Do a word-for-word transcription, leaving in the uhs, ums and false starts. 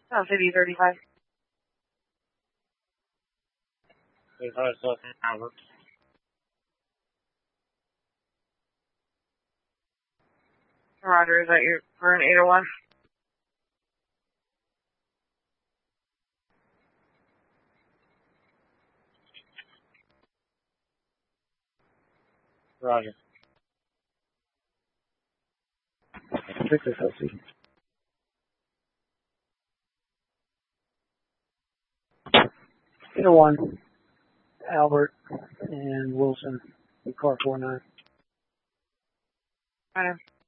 Oh, City thirty-five. thirty-five, Sultan Albert. Roger, is that your for an eight oh one? Roger. Victor Kelsey. eight oh one, Albert and Wilson, car four nine. I know.